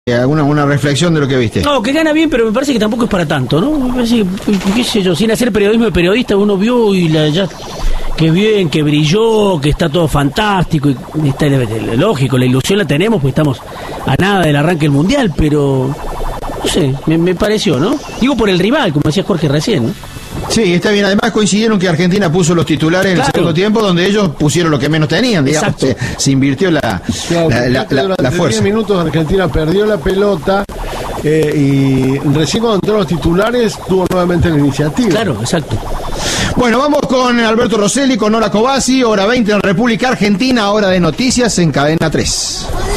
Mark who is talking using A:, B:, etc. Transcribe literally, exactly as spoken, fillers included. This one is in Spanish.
A: alguna una reflexión de lo que viste.
B: No, que gana bien, pero me parece que tampoco es para tanto, ¿no? Me parece que, qué sé yo, sin hacer periodismo de periodista, uno vio y la, ya, que bien, que brilló, que está todo fantástico, y está lógico, la ilusión la tenemos, porque estamos a nada del arranque del Mundial, pero no sé, me, me pareció, ¿no? Digo por el rival, como decía Jorge recién, ¿no?
A: Sí, está bien. Además coincidieron que Argentina puso los titulares en
B: claro.
A: el segundo tiempo, donde ellos pusieron lo que menos tenían, digamos. Se, se invirtió la,
C: claro,
A: la, la, la,
C: durante
A: la fuerza.
C: diez minutos Argentina perdió la pelota eh, y recién cuando entraron los titulares tuvo nuevamente la iniciativa.
B: Claro, exacto.
A: Bueno, vamos con Alberto Rosselli, con Nora Cobasi, hora veinte en República Argentina, hora de noticias en Cadena tres.